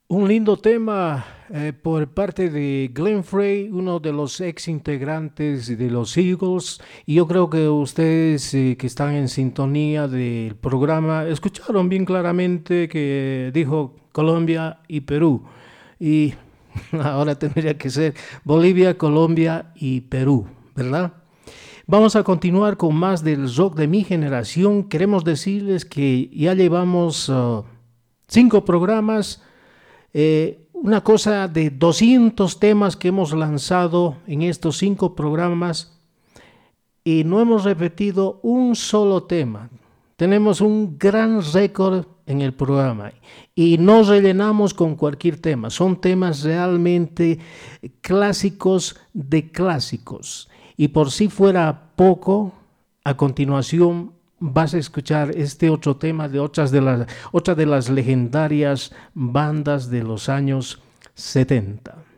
Un lindo tema por parte de Glenn Frey, uno de los ex integrantes de los Eagles. Y yo creo que ustedes que están en sintonía del programa escucharon bien claramente que dijo Colombia y Perú. Y ahora tendría que ser Bolivia, Colombia y Perú, ¿verdad? Vamos a continuar con más del rock de mi generación. Queremos decirles que ya llevamos 5 programas, una cosa de 200 temas que hemos lanzado en estos 5 programas y no hemos repetido un solo tema. Tenemos un gran récord en el programa y no rellenamos con cualquier tema. Son temas realmente clásicos de clásicos. Y por si fuera poco, a continuación vas a escuchar este otro tema de otra de las legendarias bandas de los años 70.